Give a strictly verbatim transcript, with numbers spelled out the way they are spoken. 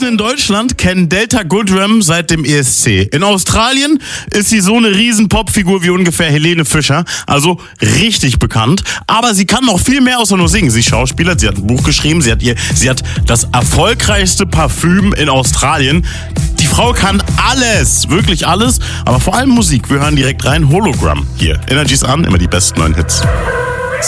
in Deutschland kennen Delta Goodrem seit dem E S C. In Australien ist sie so eine riesen Popfigur wie ungefähr Helene Fischer, also richtig bekannt. Aber sie kann noch viel mehr außer nur singen. Sie schauspielert, sie hat ein Buch geschrieben, sie hat ihr, sie hat das erfolgreichste Parfüm in Australien. Die Frau kann alles, wirklich alles, aber vor allem Musik. Wir hören direkt rein. Hologramm hier. Energies an, immer die besten neuen Hits.